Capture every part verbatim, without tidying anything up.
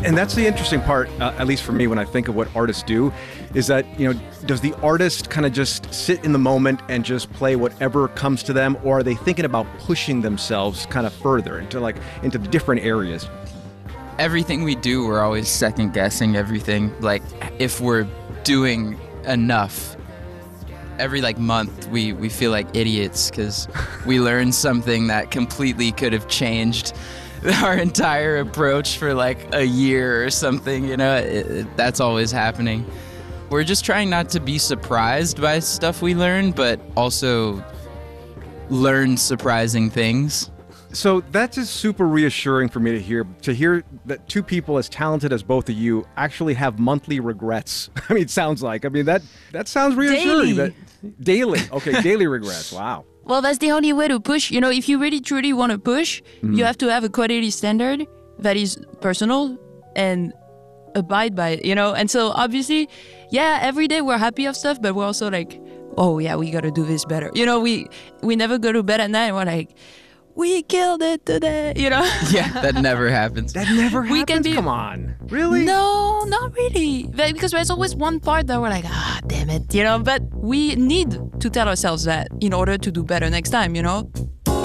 And that's the interesting part, uh, at least for me, when I think of what artists do, is that, you know, does the artist kind of just sit in the moment and just play whatever comes to them, or are they thinking about pushing themselves kind of further into like into different areas? Everything we do, we're always second guessing everything. Like if we're doing enough, every like month we, we feel like idiots because we learn something that completely could have changed our entire approach for like a year or something, you know, it, it, that's always happening. We're just trying not to be surprised by stuff we learn, but also learn surprising things. So that's just super reassuring for me to hear, to hear that two people as talented as both of you actually have monthly regrets. I mean, it sounds like, I mean, that, that sounds reassuring. Daily. That, daily. Okay, daily regrets. Wow. Well, that's the only way to push. You know, if you really truly want to push, Mm. you have to have a quality standard that is personal and abide by it, you know? And so obviously, yeah, every day we're happy of stuff, but we're also like, oh yeah, we got to do this better. You know, we we never go to bed at night and we're like, we killed it today, you know? Yeah, that never happens. That never happens? We can be- Come on. Really? No, not really. But- Because there's always one part that we're like, ah, damn it, you know? But we need to tell ourselves that in order to do better next time, you know?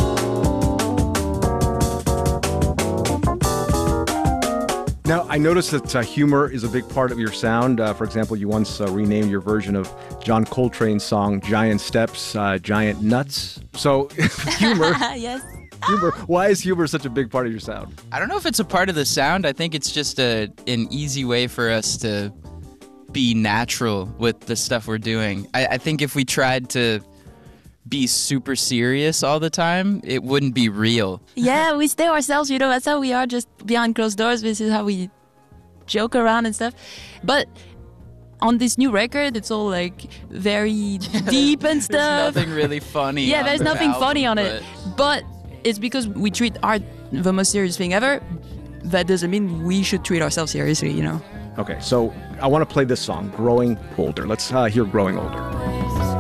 Now, I noticed that uh, humor is a big part of your sound. Uh, for example, you once uh, renamed your version of John Coltrane's song Giant Steps, uh, Giant Nuts. So, humor, Yes. humor. Why is humor such a big part of your sound? I don't know if it's a part of the sound. I think it's just a an easy way for us to be natural with the stuff we're doing. I, I think if we tried to be super serious all the time, it wouldn't be real. Yeah, we stay ourselves, you know, that's how we are, just behind closed doors. This is how we joke around and stuff. But on this new record, it's all like very deep and There's stuff. nothing really funny. Yeah, on there's the nothing album, funny on it. But it's because we treat art the most serious thing ever. That doesn't mean we should treat ourselves seriously, you know. Okay, so I want to play this song, Growing Older. Let's uh, hear Growing Older.